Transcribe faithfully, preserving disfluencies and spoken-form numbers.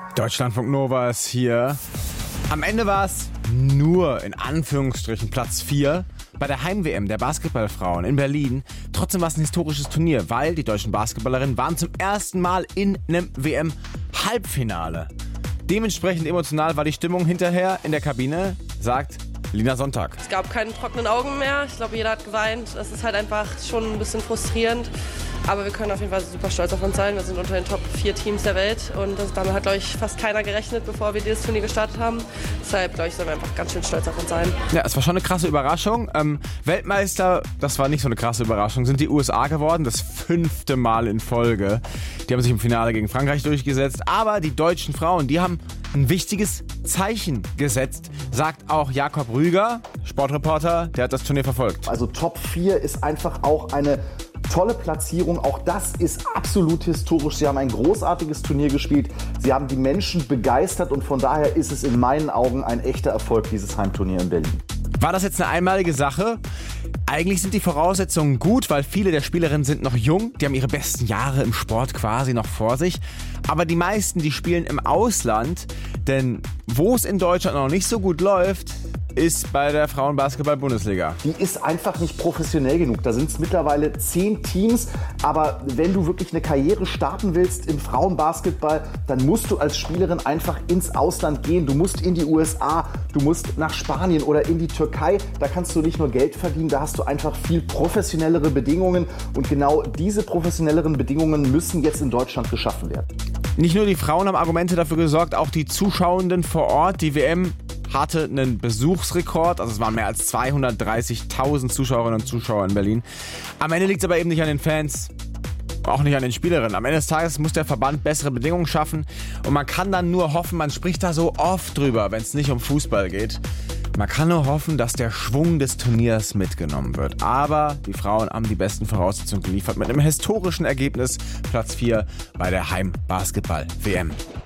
Deutschlandfunk Nova ist hier. Am Ende war es nur in Anführungsstrichen Platz vier bei der Heim-W M der Basketballfrauen in Berlin. Trotzdem war es ein historisches Turnier, weil die deutschen Basketballerinnen waren zum ersten Mal in einem W M-Halbfinale. Dementsprechend emotional war die Stimmung hinterher in der Kabine, sagt Lina Sonntag. Es gab keine trockenen Augen mehr. Ich glaube, jeder hat geweint. Das ist halt einfach schon ein bisschen frustrierend. Aber wir können auf jeden Fall super stolz auf uns sein. Wir sind unter den Top vier Teams der Welt. Und das, damit hat, glaube ich, fast keiner gerechnet, bevor wir dieses Turnier gestartet haben. Deshalb, glaube ich, sollen wir einfach ganz schön stolz auf uns sein. Ja, es war schon eine krasse Überraschung. Ähm, Weltmeister, das war nicht so eine krasse Überraschung, sind die U S A geworden. Das fünfte Mal in Folge. Die haben sich im Finale gegen Frankreich durchgesetzt. Aber die deutschen Frauen, die haben ein wichtiges Zeichen gesetzt, sagt auch Jakob Rüger, Sportreporter, der hat das Turnier verfolgt. Also Top vier ist einfach auch eine tolle Platzierung. Auch das ist absolut historisch. Sie haben ein großartiges Turnier gespielt. Sie haben die Menschen begeistert und von daher ist es in meinen Augen ein echter Erfolg, dieses Heimturnier in Berlin. War das jetzt eine einmalige Sache? Eigentlich sind die Voraussetzungen gut, weil viele der Spielerinnen sind noch jung. Die haben ihre besten Jahre im Sport quasi noch vor sich. Aber die meisten, die spielen im Ausland. Denn wo es in Deutschland noch nicht so gut läuft, ist bei der Frauenbasketball-Bundesliga. Die ist einfach nicht professionell genug. Da sind es mittlerweile zehn Teams. Aber wenn du wirklich eine Karriere starten willst im Frauenbasketball, dann musst du als Spielerin einfach ins Ausland gehen. Du musst in die U S A, du musst nach Spanien oder in die Türkei. Da kannst du nicht nur Geld verdienen, da hast du einfach viel professionellere Bedingungen. Und genau diese professionelleren Bedingungen müssen jetzt in Deutschland geschaffen werden. Nicht nur die Frauen haben Argumente dafür gesorgt, auch die Zuschauenden vor Ort. Die W M hatte einen Besuchsrekord, also es waren mehr als zweihundertdreißigtausend Zuschauerinnen und Zuschauer in Berlin. Am Ende liegt es aber eben nicht an den Fans, auch nicht an den Spielerinnen. Am Ende des Tages muss der Verband bessere Bedingungen schaffen und man kann dann nur hoffen, man spricht da so oft drüber, wenn es nicht um Fußball geht. Man kann nur hoffen, dass der Schwung des Turniers mitgenommen wird. Aber die Frauen haben die besten Voraussetzungen geliefert mit einem historischen Ergebnis, Platz vier bei der Heim-Basketball-W M.